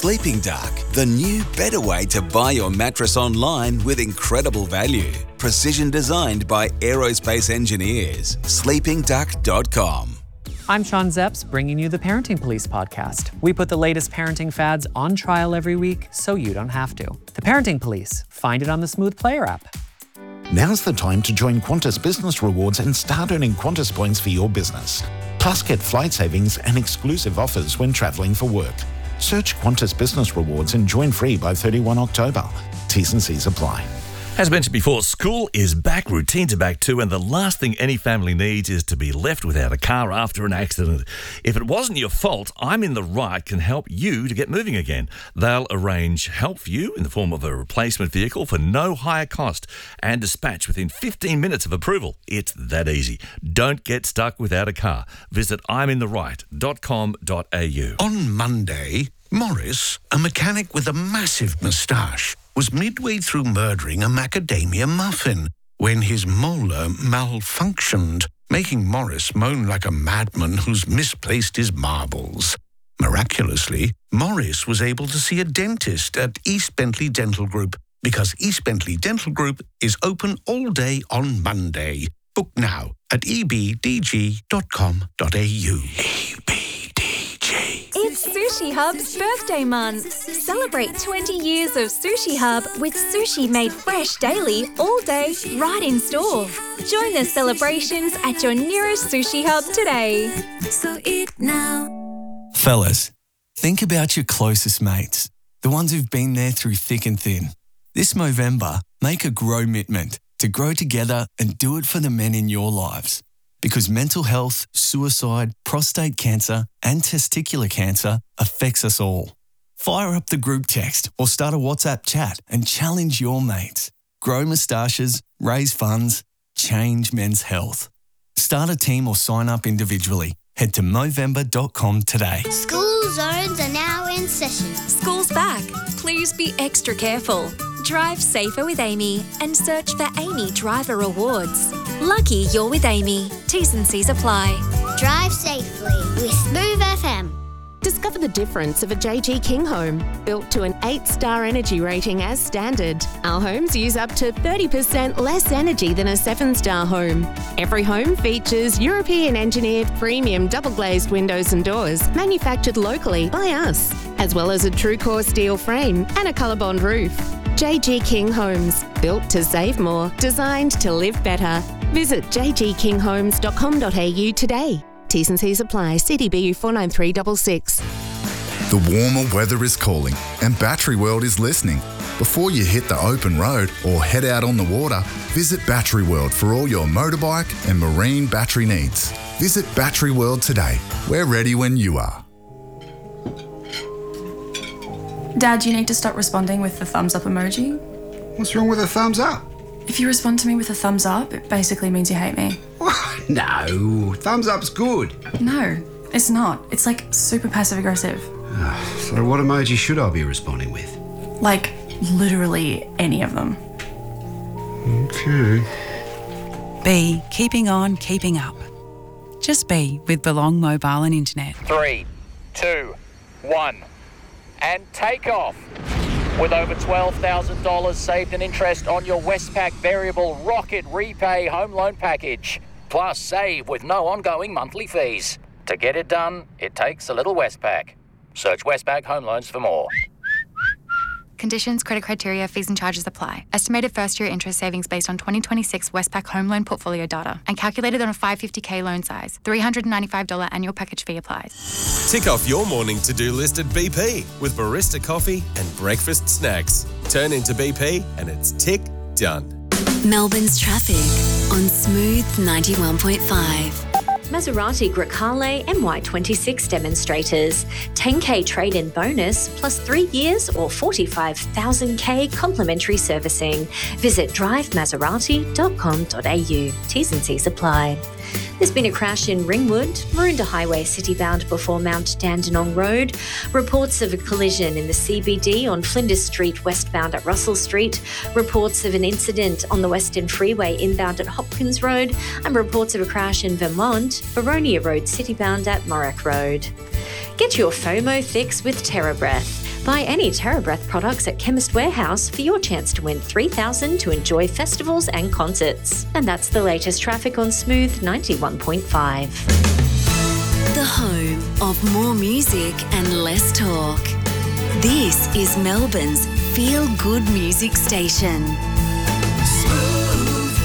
Sleeping Duck, the new, better way to buy your mattress online with incredible value. Precision designed by aerospace engineers. sleepingduck.com. I'm Sean Zepps, bringing you the Parenting Police podcast. We put the latest parenting fads on trial every week so you don't have to. The Parenting Police. Find it on the Smooth Player app. Now's the time to join Qantas Business Rewards and start earning Qantas points for your business. Plus, get flight savings and exclusive offers when travelling for work. Search Qantas Business Rewards and join free by 31 October. T's and C's apply. As mentioned before, school is back, routines are back too, and the last thing any family needs is to be left without a car after an accident. If it wasn't your fault, I'm in the Right can help you to get moving again. They'll arrange help for you in the form of a replacement vehicle for no higher cost and dispatch within 15 minutes of approval. It's that easy. Don't get stuck without a car. Visit I'mInTheRight.com.au. On Monday, Morris, a mechanic with a massive moustache, was midway through murdering a macadamia muffin when his molar malfunctioned, making Morris moan like a madman who's misplaced his marbles. Miraculously, Morris was able to see a dentist at East Bentley Dental Group because East Bentley Dental Group is open all day on Monday. Book now at ebdg.com.au. It's Sushi Hub's birthday month. Celebrate 20 years of Sushi Hub with sushi made fresh daily, all day, right in store. Join the celebrations at your nearest Sushi Hub today. So eat now. Fellas, think about your closest mates, the ones who've been there through thick and thin. This Movember, make a grow-mitment to grow together and do it for the men in your lives. Because mental health, suicide, prostate cancer and testicular cancer affects us all. Fire up the group text or start a WhatsApp chat and challenge your mates. Grow moustaches, raise funds, change men's health. Start a team or sign up individually. Head to Movember.com today. School zones are now in session. School's back. Please be extra careful. Drive safer with Amy and search for Amy Driver Awards. Lucky you're with Amy. T's and C's apply. Drive safely with Smooth FM. Discover the difference of a JG King home, built to an 8-star energy rating as standard. Our homes use up to 30% less energy than a 7-star home. Every home features European-engineered premium double-glazed windows and doors, manufactured locally by us, as well as a true-core steel frame and a ColourBond roof. JG King Homes, built to save more, designed to live better. Visit jgkinghomes.com.au today. T's and C's apply. CDBU 49366. The warmer weather is calling and Battery World is listening. Before you hit the open road or head out on the water, visit Battery World for all your motorbike and marine battery needs. Visit Battery World today. We're ready when you are. Dad, you need to stop responding with the thumbs up emoji. What's wrong with a thumbs up? If you respond to me with a thumbs up, it basically means you hate me. No, thumbs up's good. No, it's not. It's like super passive aggressive. So what emoji should I be responding with? Like, literally any of them. Okay. B, keeping on, keeping up. Just be with Belong Mobile and Internet. 3, 2, 1, and take off. With over $12,000 saved in interest on your Westpac Variable Rocket Repay Home Loan Package. Plus, save with no ongoing monthly fees. To get it done, it takes a little Westpac. Search Westpac Home Loans for more. Conditions, credit criteria, fees and charges apply. Estimated first-year interest savings based on 2026 Westpac home loan portfolio data and calculated on a $550K loan size. $395 annual package fee applies. Tick off your morning to-do list at BP with barista coffee and breakfast snacks. Turn into BP and it's tick done. Melbourne's traffic on Smooth 91.5. Maserati Grecale MY26 demonstrators. 10K trade-in bonus plus 3 years or 45,000K complimentary servicing. Visit drivemaserati.com.au. T's and C's apply. There's been a crash in Ringwood, Maroondah Highway city-bound before Mount Dandenong Road. Reports of a collision in the CBD on Flinders Street westbound at Russell Street. Reports of an incident on the Western Freeway inbound at Hopkins Road. And reports of a crash in Vermont, Baronia Road city-bound at Morak Road. Get your FOMO fix with TerraBreath. Buy any TerraBreath products at Chemist Warehouse for your chance to win $3,000 to enjoy festivals and concerts. And that's the latest traffic on Smooth 91.5. The home of more music and less talk. This is Melbourne's feel-good music station. Smooth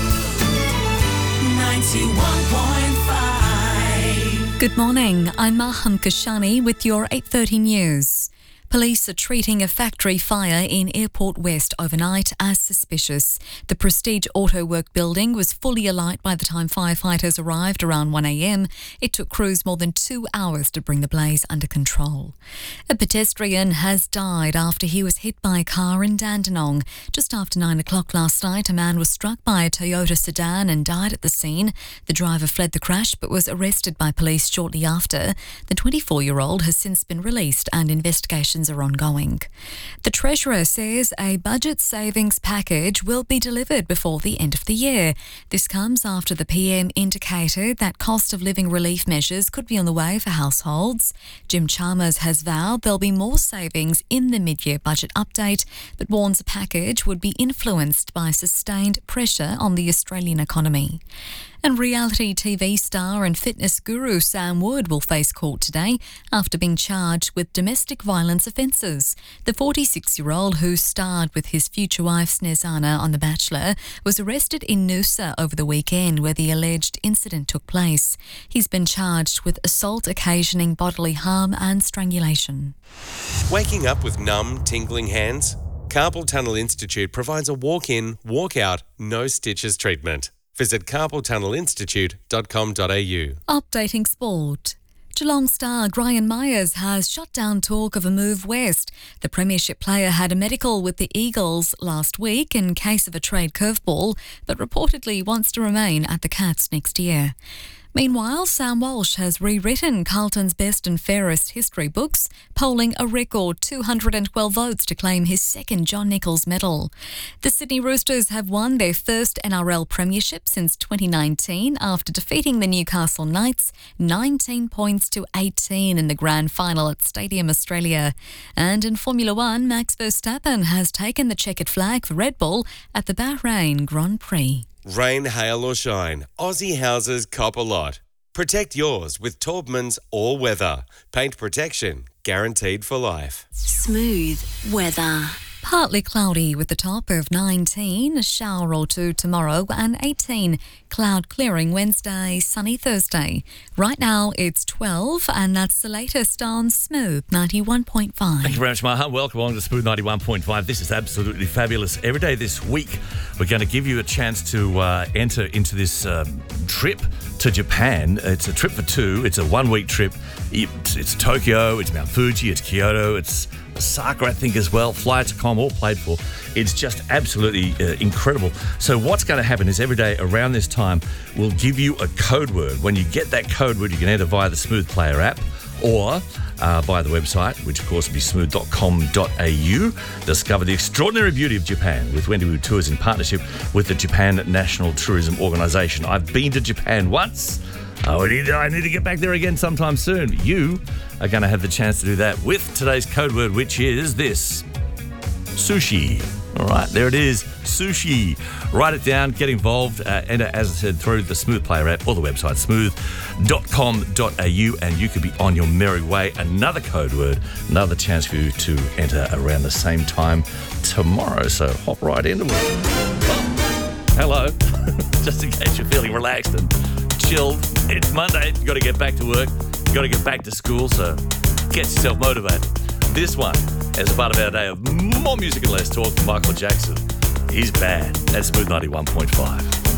91.5. Good morning, I'm Maham Kashani with your 8:30 news. Police are treating a factory fire in Airport West overnight as suspicious. The Prestige Auto Work building was fully alight by the time firefighters arrived around 1 a.m. It took crews more than 2 hours to bring the blaze under control. A pedestrian has died after he was hit by a car in Dandenong. Just after 9 o'clock last night, a man was struck by a Toyota sedan and died at the scene. The driver fled the crash but was arrested by police shortly after. The 24-year-old has since been released and investigations are ongoing. The Treasurer says a budget savings package will be delivered before the end of the year. This comes after the PM indicated that cost of living relief measures could be on the way for households. Jim Chalmers has vowed there'll be more savings in the mid-year budget update, but warns the package would be influenced by sustained pressure on the Australian economy. And reality TV star and fitness guru Sam Wood will face court today after being charged with domestic violence offences. The 46-year-old, who starred with his future wife Snezana on The Bachelor, was arrested in Noosa over the weekend where the alleged incident took place. He's been charged with assault occasioning bodily harm and strangulation. Waking up with numb, tingling hands? Carpal Tunnel Institute provides a walk-in, walk-out, no stitches treatment. Visit carpaltunnelinstitute.com.au. Updating sport. Geelong star Gryan Myers has shut down talk of a move west. The premiership player had a medical with the Eagles last week in case of a trade curveball, but reportedly wants to remain at the Cats next year. Meanwhile, Sam Walsh has rewritten Carlton's best and fairest history books, polling a record 212 votes to claim his second John Nichols medal. The Sydney Roosters have won their first NRL premiership since 2019 after defeating the Newcastle Knights 19 points to 18 in the grand final at Stadium Australia. And in Formula One, Max Verstappen has taken the checkered flag for Red Bull at the Bahrain Grand Prix. Rain, hail or shine, Aussie houses cop a lot. Protect yours with Taubman's All Weather. Paint protection guaranteed for life. Smooth weather. Partly cloudy with a top of 19, a shower or two tomorrow, and 18. Cloud clearing Wednesday, sunny Thursday. Right now it's 12, and that's the latest on Smooth 91.5. Thank you very much, Maha. Welcome along to Smooth 91.5. This is absolutely fabulous. Every day this week, we're going to give you a chance to enter into this trip to Japan. It's a trip for two. It's a 1-week trip. It's Tokyo, it's Mount Fuji, it's Kyoto, it's Osaka, I think, as well. Flights.com, all paid for. It's just absolutely incredible. So what's going to happen is every day around this time, we'll give you a code word. When you get that code word, you can enter via the Smooth Player app or via the website, which of course will be smooth.com.au. Discover the extraordinary beauty of Japan with Wendywood Tours in partnership with the Japan National Tourism Organisation. I've been to Japan once. I need to get back there again sometime soon. You are going to have the chance to do that with today's code word, which is this: sushi. All right, there it is, sushi. Write it down, get involved, enter, as I said, through the Smooth Player app or the website, smooth.com.au, and you could be on your merry way. Another code word, another chance for you to enter around the same time tomorrow. So hop right into it. Oh, hello. Just in case you're feeling relaxed and chilled, it's Monday. You've got to get back to work. You've got to get back to school, so get yourself motivated. This one, as part of our day of more music and less talk, Michael Jackson. He's bad. That's Smooth 91.5.